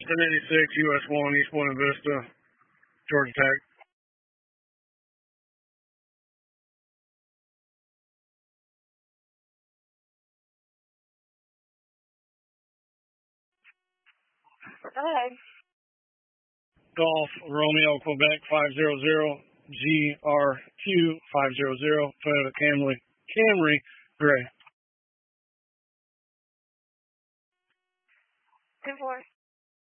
1086 US 1 East Buena Vista, Georgia Tech. Go ahead. Golf Romeo Quebec 500 GRQ 500 Toyota Camry Gray. 10-4.